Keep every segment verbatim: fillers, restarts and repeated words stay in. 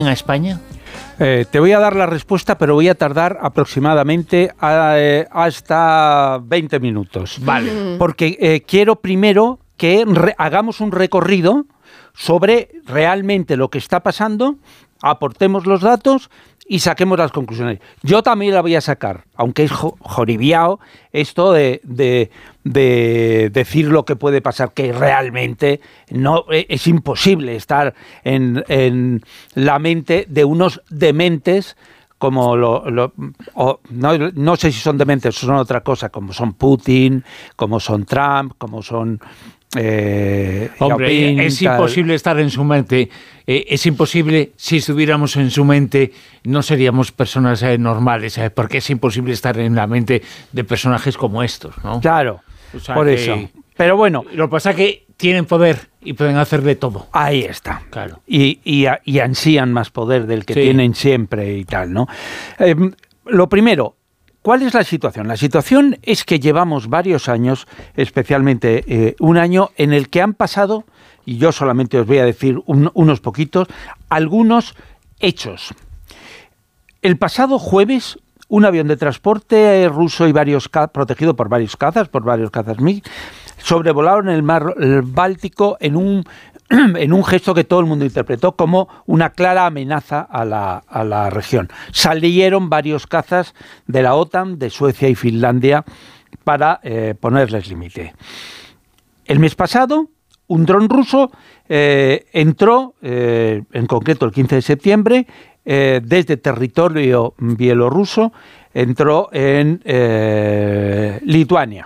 a España? Eh, te voy a dar la respuesta, pero voy a tardar aproximadamente a, eh, hasta veinte minutos. Vale. Porque eh, quiero primero que re- hagamos un recorrido sobre realmente lo que está pasando, aportemos los datos y saquemos las conclusiones. Yo también la voy a sacar, aunque es jo- joribiao esto de, de, de decir lo que puede pasar, que realmente no es imposible estar en, en la mente de unos dementes como lo, lo o, no, no sé si son dementes o son otra cosa, como son Putin, como son Trump, como son Eh, Hombre, Xiaoping, es tal. imposible estar en su mente. Eh, es imposible, si estuviéramos en su mente, no seríamos personas eh, normales, ¿sabes? Porque es imposible estar en la mente de personajes como estos, ¿no? Claro, O sea, por que- eso. Pero bueno, Lo que pasa es que tienen poder y pueden hacer de todo. ahí está. Claro. Y, y, y ansían más poder del que Sí. tienen siempre y tal, ¿no? Eh, lo primero, ¿cuál es la situación? La situación es que llevamos varios años, especialmente eh, un año en el que han pasado, y yo solamente os voy a decir un- unos poquitos, algunos hechos. El pasado jueves, un avión de transporte ruso y varios ca- protegido por varios cazas, por varios cazas MiG, sobrevolaron el mar el Báltico en un en un gesto que todo el mundo interpretó como una clara amenaza a la, a la región. Salieron varios cazas de la OTAN, de Suecia y Finlandia, para eh, ponerles límite. El mes pasado, un dron ruso eh, entró, eh, en concreto el quince de septiembre, eh, desde territorio bielorruso, entró en eh, Lituania.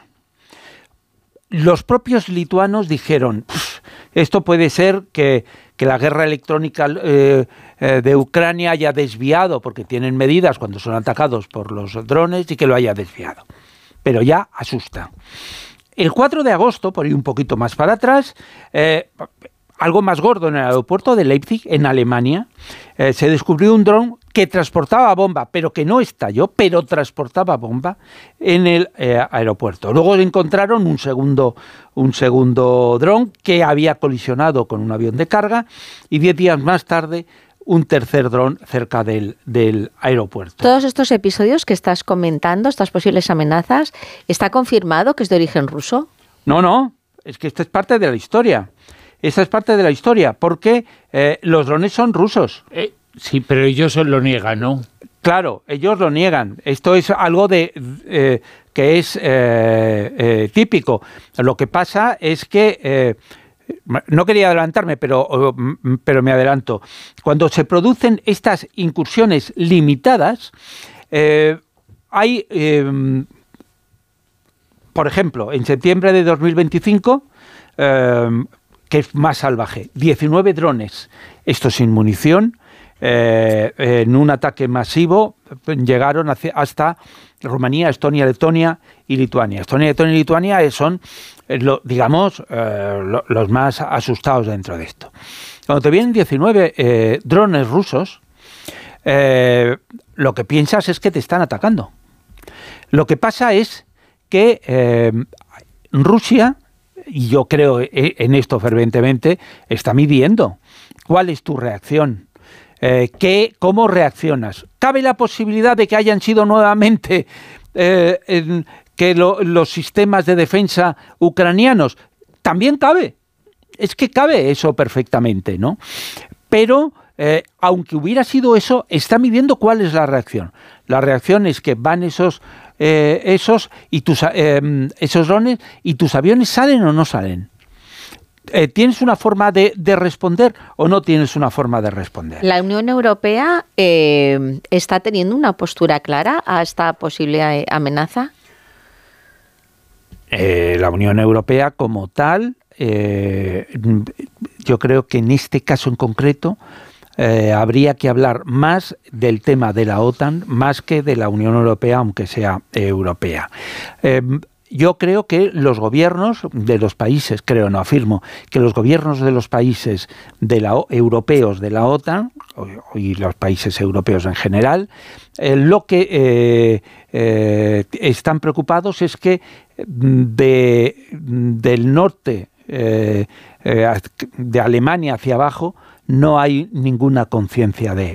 Los propios lituanos dijeron, esto puede ser que, que la guerra electrónica eh, eh, de Ucrania haya desviado, porque tienen medidas cuando son atacados por los drones, y que lo haya desviado. Pero ya asusta. El cuatro de agosto, por ir un poquito más para atrás, eh, algo más gordo en el aeropuerto de Leipzig, en Alemania, eh, se descubrió un dron que transportaba bomba, pero que no estalló, pero transportaba bomba en el eh, aeropuerto. Luego encontraron un segundo, un segundo dron que había colisionado con un avión de carga, y diez días más tarde un tercer dron cerca del, del aeropuerto. Todos estos episodios que estás comentando, estas posibles amenazas, ¿está confirmado que es de origen ruso? No, no, es que esto es parte de la historia. Esta es parte de la historia, porque eh, los drones son rusos. Eh, sí, pero ellos lo niegan, ¿no? Claro, ellos lo niegan. Esto es algo de eh, que es eh, eh, típico. Lo que pasa es que, eh, no quería adelantarme, pero, pero me adelanto. Cuando se producen estas incursiones limitadas, eh, hay, eh, por ejemplo, en septiembre de dos mil veinticinco, eh, que es más salvaje, diecinueve drones, estos sin munición, eh, en un ataque masivo, llegaron hacia, hasta Rumanía, Estonia, Letonia y Lituania. Estonia, Letonia y Lituania son, eh, lo, digamos, eh, lo, los más asustados dentro de esto. Cuando te vienen diecinueve eh, drones rusos, eh, lo que piensas es que te están atacando. Lo que pasa es que eh, Rusia, y yo creo en esto fervientemente, está midiendo cuál es tu reacción, eh, qué, cómo reaccionas. ¿Cabe la posibilidad de que hayan sido nuevamente eh, en, que lo, los sistemas de defensa ucranianos? También cabe, es que cabe eso perfectamente, ¿no? Pero eh, aunque hubiera sido eso, está midiendo cuál es la reacción. La reacción es que van esos Eh, esos y tus eh, esos drones y tus aviones salen o no salen. Eh, ¿Tienes una forma de, de responder o no tienes una forma de responder? La Unión Europea eh, está teniendo una postura clara a esta posible eh, amenaza. Eh, la Unión Europea como tal, eh, yo creo que en este caso en concreto Eh, habría que hablar más del tema de la OTAN más que de la Unión Europea, aunque sea eh, europea. Eh, yo creo que los gobiernos de los países, creo, no afirmo, que los gobiernos de los países de la, europeos de la OTAN, y los países europeos en general, eh, lo que eh, eh, están preocupados es que de, del norte, eh, eh, de Alemania hacia abajo, no hay ninguna conciencia de